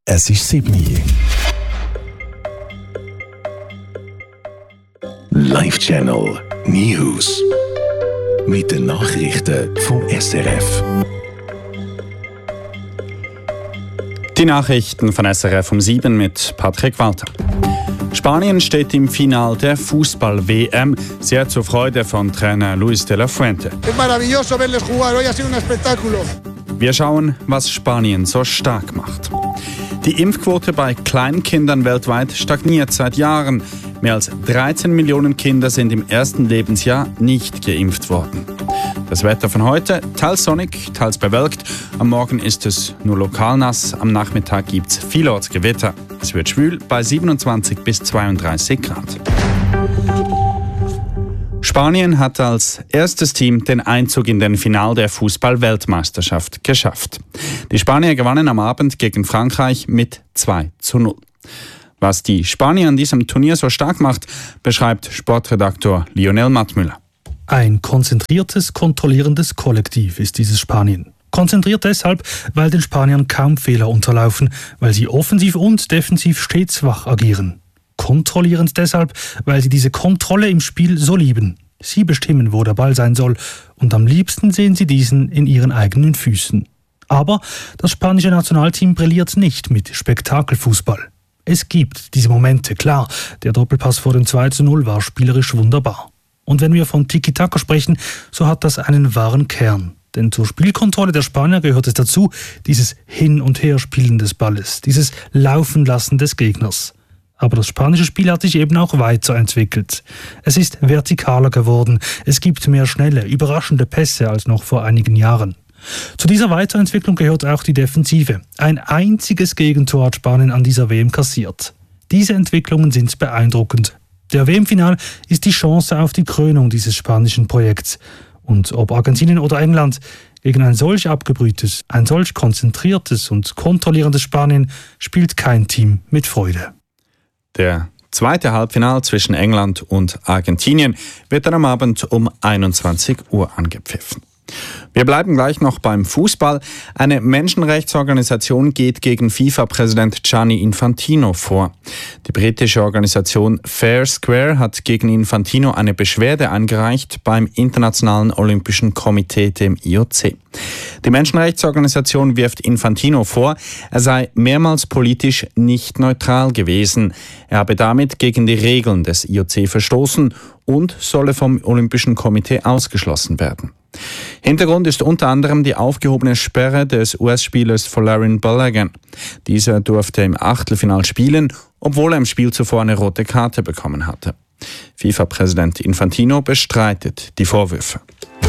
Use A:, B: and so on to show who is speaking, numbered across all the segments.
A: Es ist 7 Uhr. Live Channel News. Mit den Nachrichten vom SRF.
B: Die Nachrichten von SRF um 7 mit Patrick Walter. Spanien steht im Finale der Fußball-WM, sehr zur Freude von Trainer Luis de la Fuente. Wir schauen, was Spanien so stark macht. Die Impfquote bei Kleinkindern weltweit stagniert seit Jahren. Mehr als 13 Millionen Kinder sind im ersten Lebensjahr nicht geimpft worden. Das Wetter von heute, teils sonnig, teils bewölkt. Am Morgen ist es nur lokal nass, am Nachmittag gibt es vielerorts Gewitter. Es wird schwül bei 27 bis 32 Grad. Spanien hat als erstes Team den Einzug in den Finale der Fußball-Weltmeisterschaft geschafft. Die Spanier gewannen am Abend gegen Frankreich mit 2:0. Was die Spanier an diesem Turnier so stark macht, beschreibt Sportredaktor Lionel Mattmüller.
C: Ein konzentriertes, kontrollierendes Kollektiv ist dieses Spanien. Konzentriert deshalb, weil den Spaniern kaum Fehler unterlaufen, weil sie offensiv und defensiv stets wach agieren. Kontrollierend deshalb, weil sie diese Kontrolle im Spiel so lieben. Sie bestimmen, wo der Ball sein soll, und am liebsten sehen sie diesen in ihren eigenen Füßen. Aber das spanische Nationalteam brilliert nicht mit Spektakelfußball. Es gibt diese Momente, klar, der Doppelpass vor dem 2:0 war spielerisch wunderbar. Und wenn wir von Tiki-Taka sprechen, so hat das einen wahren Kern. Denn zur Spielkontrolle der Spanier gehört es dazu, dieses Hin- und Herspielen des Balles, dieses Laufenlassen des Gegners. Aber das spanische Spiel hat sich eben auch weiterentwickelt. Es ist vertikaler geworden, es gibt mehr schnelle, überraschende Pässe als noch vor einigen Jahren. Zu dieser Weiterentwicklung gehört auch die Defensive. Ein einziges Gegentor hat Spanien an dieser WM kassiert. Diese Entwicklungen sind beeindruckend. Der WM-Final ist die Chance auf die Krönung dieses spanischen Projekts. Und ob Argentinien oder England, gegen ein solch abgebrühtes, ein solch konzentriertes und kontrollierendes Spanien spielt kein Team mit Freude.
B: Der zweite Halbfinale zwischen England und Argentinien wird dann am Abend um 21 Uhr angepfiffen. Wir bleiben gleich noch beim Fußball. Eine Menschenrechtsorganisation geht gegen FIFA-Präsident Gianni Infantino vor. Die britische Organisation Fair Square hat gegen Infantino eine Beschwerde eingereicht beim Internationalen Olympischen Komitee, dem IOC. Die Menschenrechtsorganisation wirft Infantino vor, er sei mehrmals politisch nicht neutral gewesen. Er habe damit gegen die Regeln des IOC verstoßen und solle vom Olympischen Komitee ausgeschlossen werden. Hintergrund ist unter anderem die aufgehobene Sperre des US-Spielers Folarin Balogun. Dieser durfte im Achtelfinal spielen, obwohl er im Spiel zuvor eine rote Karte bekommen hatte. FIFA-Präsident Infantino bestreitet die Vorwürfe.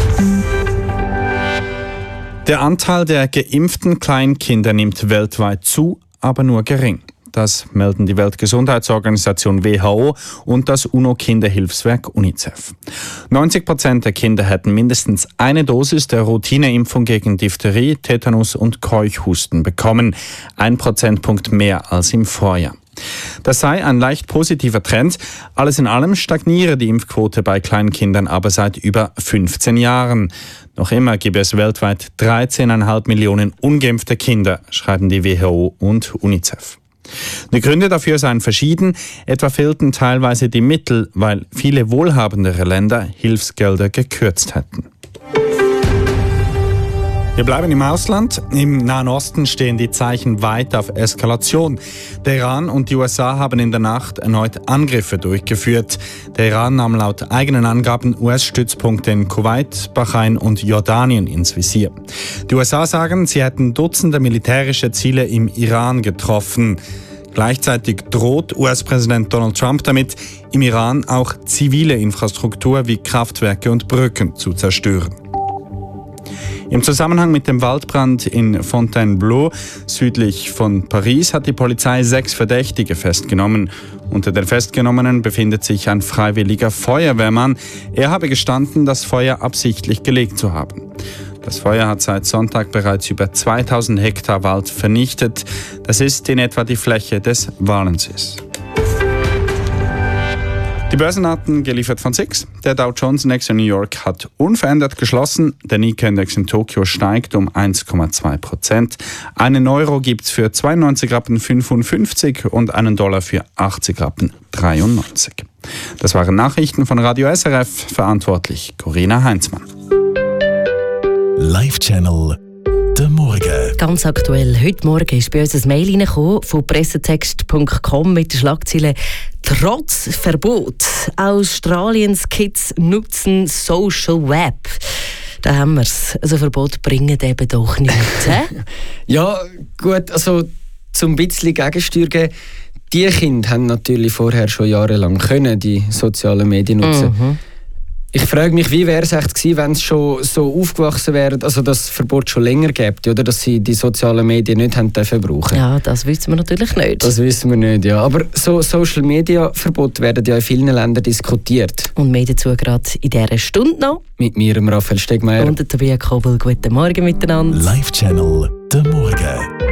B: Der Anteil der geimpften Kleinkinder nimmt weltweit zu, aber nur gering. Das melden die Weltgesundheitsorganisation WHO und das UNO-Kinderhilfswerk UNICEF. 90% der Kinder hätten mindestens eine Dosis der Routineimpfung gegen Diphtherie, Tetanus und Keuchhusten bekommen. 1 Prozentpunkt mehr als im Vorjahr. Das sei ein leicht positiver Trend. Alles in allem stagniere die Impfquote bei Kleinkindern aber seit über 15 Jahren. Noch immer gibt es weltweit 13,5 Millionen ungeimpfte Kinder, schreiben die WHO und UNICEF. Die Gründe dafür seien verschieden, etwa fehlten teilweise die Mittel, weil viele wohlhabendere Länder Hilfsgelder gekürzt hätten. Wir bleiben im Ausland. Im Nahen Osten stehen die Zeichen weit auf Eskalation. Der Iran und die USA haben in der Nacht erneut Angriffe durchgeführt. Der Iran nahm laut eigenen Angaben US-Stützpunkte in Kuwait, Bahrain und Jordanien ins Visier. Die USA sagen, sie hätten Dutzende militärische Ziele im Iran getroffen. Gleichzeitig droht US-Präsident Donald Trump damit, im Iran auch zivile Infrastruktur wie Kraftwerke und Brücken zu zerstören. Im Zusammenhang mit dem Waldbrand in Fontainebleau, südlich von Paris, hat die Polizei 6 Verdächtige festgenommen. Unter den Festgenommenen befindet sich ein freiwilliger Feuerwehrmann. Er habe gestanden, das Feuer absichtlich gelegt zu haben. Das Feuer hat seit Sonntag bereits über 2000 Hektar Wald vernichtet. Das ist in etwa die Fläche des Walensees. Die Börsendaten geliefert von SIX. Der Dow Jones Index in New York hat unverändert geschlossen. Der Nikkei-Index in Tokio steigt um 1,2%. Einen Euro gibt es für 92,55 Rappen und einen Dollar für 80,93 Rappen. Das waren Nachrichten von Radio SRF. Verantwortlich Corinna Heinzmann.
A: Live-Channel der Morgen.
D: Ganz aktuell, heute Morgen ist bei uns ein Mail reingekommen von pressetext.com mit der Schlagzeile «Trotz Verbot. Australiens Kids nutzen Social Web». Da haben wir es. Also Verbot bringen eben doch nichts.
E: Ja, gut, also zum bisschen Gegensteuer geben. Die Kinder haben natürlich vorher schon jahrelang die sozialen Medien nutzen. Mhm. Ich frage mich, wie wäre es echt gewesen, wenn es schon so aufgewachsen wäre, also dass das Verbot schon länger gibt, oder dass sie die sozialen Medien nicht haben dürfen brauchen.
D: Ja, das wissen wir natürlich nicht.
E: Das wissen wir nicht, ja. Aber so Social-Media-Verbote werden ja in vielen Ländern diskutiert.
D: Und mehr dazu gerade in dieser Stunde noch.
E: Mit mir, Raphael Stegmeier.
D: Und Tobias Kobel. Guten Morgen miteinander.
A: Live-Channel der Morgen.